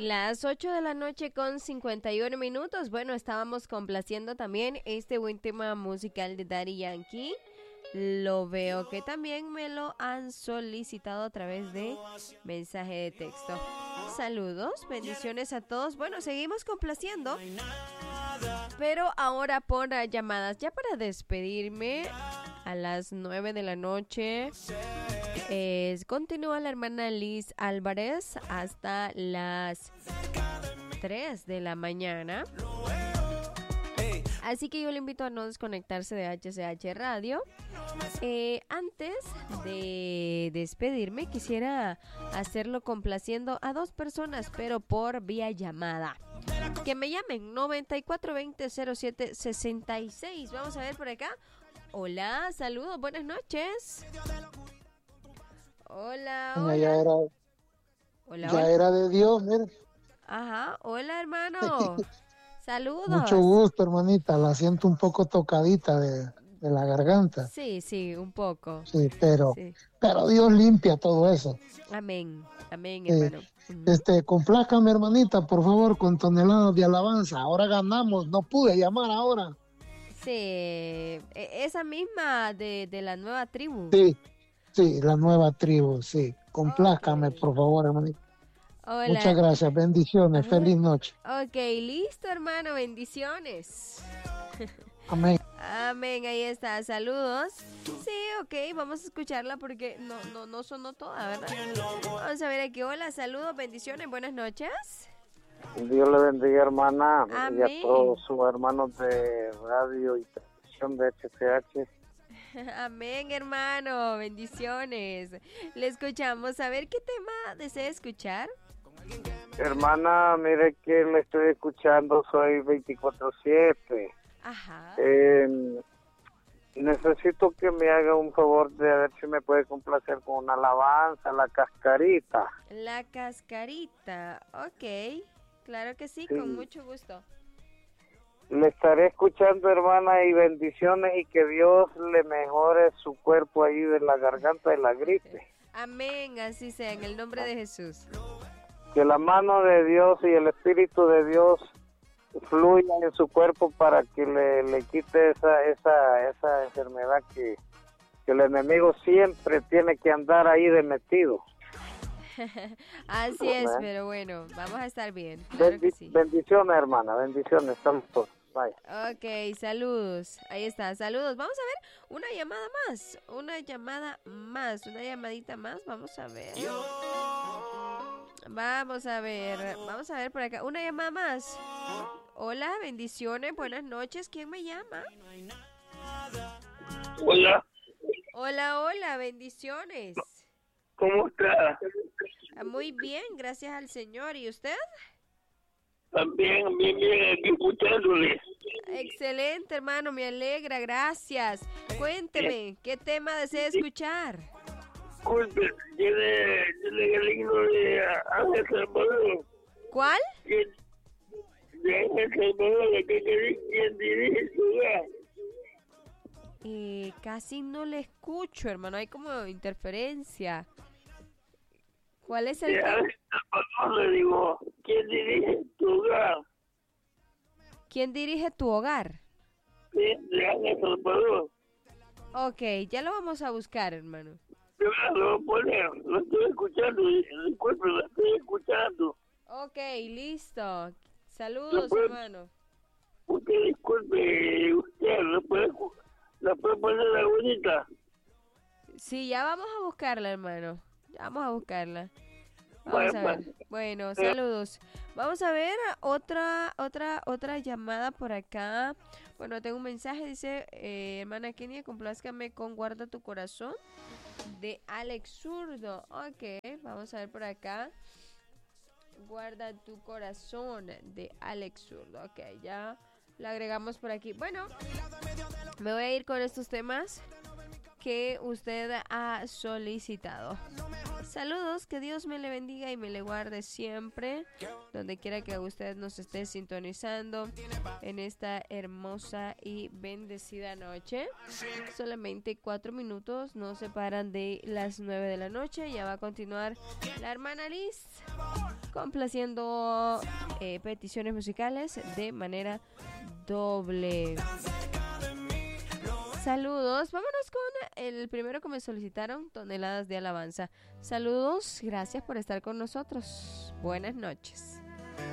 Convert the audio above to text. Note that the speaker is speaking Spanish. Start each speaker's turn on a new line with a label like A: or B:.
A: Las 8 de la noche con 51 minutos. Bueno, estábamos complaciendo también este buen tema musical de Daddy Yankee. Lo veo que también me lo han solicitado a través de mensaje de texto. Saludos, bendiciones a todos. Bueno, seguimos complaciendo, pero ahora por llamadas. Ya para despedirme a las 9 de la noche. Continúa la hermana Liz Álvarez hasta las 3 de la mañana. Así que yo le invito a no desconectarse de HCH Radio. Antes de despedirme, quisiera hacerlo complaciendo a 2 personas, pero por vía llamada. Que me llamen 9420-0766. Vamos a ver por acá. Hola, saludos, buenas noches. Hola, hola.
B: Ya era,
A: hola,
B: ya
A: hola.
B: era de Dios, mire.
A: Ajá, hola hermano. Saludos.
B: Mucho gusto, hermanita. La siento un poco tocadita de la garganta.
A: Sí, un poco.
B: Sí,
A: Sí.
B: pero Dios limpia todo eso.
A: Amén, hermano.
B: Complácame, hermanita, por favor, con toneladas de alabanza. Ahora ganamos, no pude llamar ahora.
A: Sí, esa misma de la nueva tribu.
B: Sí, la nueva tribu, sí. Complácame,
A: Okay.
B: por favor, hermanita.
A: Hola.
B: Muchas gracias, bendiciones,
A: Ajá.
B: feliz noche.
A: Ok, listo, hermano, bendiciones.
B: Amén.
A: Amén, ahí está, saludos. Sí, ok, vamos a escucharla porque no sonó toda, ¿verdad? Vamos a ver aquí, hola, saludos, bendiciones, buenas noches.
C: Dios le bendiga, hermana.
A: Amén.
C: Y a todos sus hermanos de radio y televisión de HCH.
A: Amén, hermano, bendiciones. Le escuchamos, a ver qué tema desea escuchar.
C: Hermana, mire que le estoy escuchando, soy 24/7.
A: Ajá.
C: Necesito que me haga un favor de a ver si me puede complacer con una alabanza, La Cascarita.
A: La Cascarita, ok, claro que sí, con mucho gusto.
C: Le estaré escuchando, hermana, y bendiciones, y que Dios le mejore su cuerpo ahí de la garganta de la gripe.
A: Amén, así sea, en el nombre de Jesús.
C: Que la mano de Dios y el Espíritu de Dios fluyan en su cuerpo para que le quite esa enfermedad que el enemigo siempre tiene que andar ahí de metido.
A: Así es, pero bueno, vamos a estar bien. Claro que sí.
C: Bendiciones, hermana, bendiciones, estamos todos. Bye.
A: Ok, saludos. Ahí está, saludos. Vamos a ver una llamadita más. Vamos a ver. Vamos a ver por acá. Una llamada más. Hola, bendiciones, buenas noches. ¿Quién me llama?
D: Hola.
A: Hola, bendiciones.
D: ¿Cómo está?
A: Muy bien, gracias al Señor. ¿Y usted?
D: También, bien, aquí escuchándole.
A: Excelente, hermano, me alegra, gracias. Cuénteme, ¿qué tema desea escuchar?
D: Disculpe, tiene el himno de Ángel Salvador.
A: ¿Cuál?
D: De Ángel Salvador, ¿quién dirige su hogar?
A: Casi no le escucho, hermano, hay como interferencia. ¿Cuál es el
D: de Ángel Salvador, le digo, ¿quién dirige tu hogar?
A: ¿Quién dirige tu hogar?
D: Sí, de Ángel Salvador.
A: Ok, ya lo vamos a buscar, hermano.
D: Yo lo voy a poner, lo estoy escuchando, disculpe, lo estoy escuchando.
A: Ok, listo. Saludos, hermano.
D: Usted disculpe, usted la puede poner la bonita.
A: Sí, ya vamos a buscarla, hermano. Ya vamos a buscarla. Vamos a ver. Bueno, saludos. Vamos a ver otra llamada por acá. Bueno, tengo un mensaje, dice, hermana Kenia, complázcame con Guarda tu corazón de Alex Zurdo. Ok, vamos a ver por acá. Guarda tu corazón de Alex Zurdo. Ok, ya la agregamos por aquí. Bueno, me voy a ir con estos temas que usted ha solicitado. Saludos, que Dios me le bendiga y me le guarde siempre, donde quiera que usted nos esté sintonizando en esta hermosa y bendecida noche. Solamente 4 minutos nos separan de las 9 de la noche. Ya va a continuar la hermana Liz complaciendo peticiones musicales de manera doble. Saludos, vámonos con el primero que me solicitaron, Toneladas de Alabanza. Saludos, gracias por estar con nosotros. Buenas noches.